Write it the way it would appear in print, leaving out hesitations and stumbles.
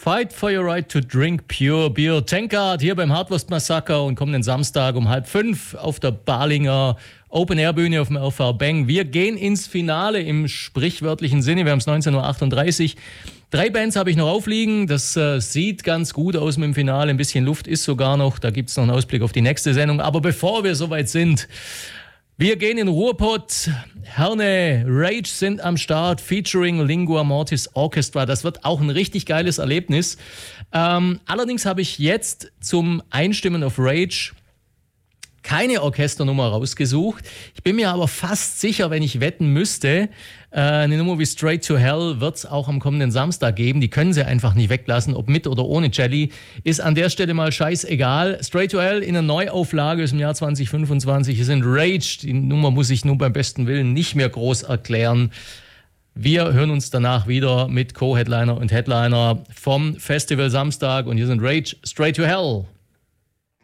Fight for your right to drink pure beer. Tankard hier beim Hartwurst-Massaker und kommenden Samstag um 4:30 auf der Balinger Open-Air-Bühne auf dem RV Bang. Wir gehen ins Finale im sprichwörtlichen Sinne. Wir haben es 19:38 Uhr. 3 Bands habe ich noch aufliegen. Das sieht ganz gut aus mit dem Finale. Ein bisschen Luft ist sogar noch. Da gibt es noch einen Ausblick auf die nächste Sendung. Aber bevor wir soweit sind, wir gehen in Ruhrpott. Herne, Rage sind am Start, featuring Lingua Mortis Orchestra. Das wird auch ein richtig geiles Erlebnis. Allerdings habe ich jetzt zum Einstimmen auf Rage keine Orchesternummer rausgesucht. Ich bin mir aber fast sicher, wenn ich wetten müsste, eine Nummer wie Straight to Hell wird es auch am kommenden Samstag geben. Die können sie einfach nicht weglassen, ob mit oder ohne Jelly. Ist an der Stelle mal scheißegal. Straight to Hell in einer Neuauflage aus dem Jahr 2025. Es sind Rage. Die Nummer muss ich nur beim besten Willen nicht mehr groß erklären. Wir hören uns danach wieder mit Co-Headliner und Headliner vom Festival Samstag. Und hier sind Rage, Straight to Hell.